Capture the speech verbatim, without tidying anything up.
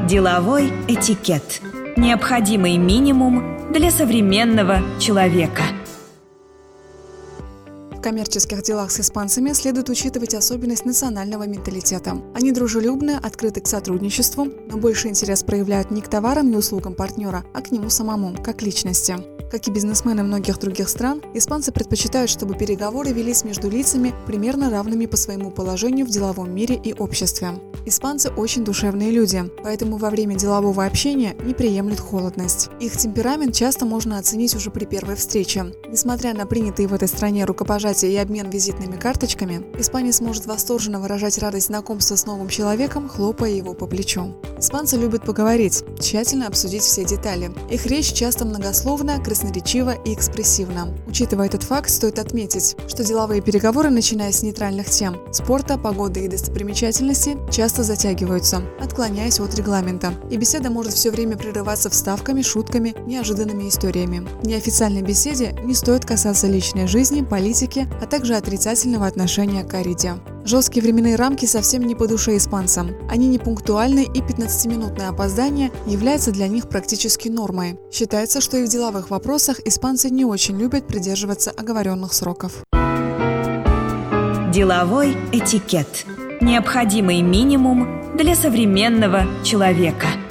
Деловой этикет. Необходимый минимум для современного человека. В коммерческих делах с испанцами следует учитывать особенность национального менталитета. Они дружелюбны, открыты к сотрудничеству, но больше интерес проявляют не к товарам и услугам партнера, а к нему самому, как личности. Как и бизнесмены многих других стран, испанцы предпочитают, чтобы переговоры велись между лицами, примерно равными по своему положению в деловом мире и обществе. Испанцы очень душевные люди, поэтому во время делового общения не приемлют холодность. Их темперамент часто можно оценить уже при первой встрече. Несмотря на принятые в этой стране рукопожатия и обмен визитными карточками, испанец может восторженно выражать радость знакомства с новым человеком, хлопая его по плечу. Испанцы любят поговорить, тщательно обсудить все детали. Их речь часто многословна, красноречива и экспрессивна. Учитывая этот факт, стоит отметить, что деловые переговоры, начиная с нейтральных тем – спорта, погоды и достопримечательностей, часто затягиваются, отклоняясь от регламента. И беседа может все время прерываться вставками, шутками, неожиданными историями. В неофициальной беседе не стоит касаться личной жизни, политики, а также отрицательного отношения к кориде. Жесткие временные рамки совсем не по душе испанцам. Они непунктуальны, и пятнадцатиминутное опоздание является для них практически нормой. Считается, что и в деловых вопросах испанцы не очень любят придерживаться оговоренных сроков. Деловой этикет. Необходимый минимум для современного человека.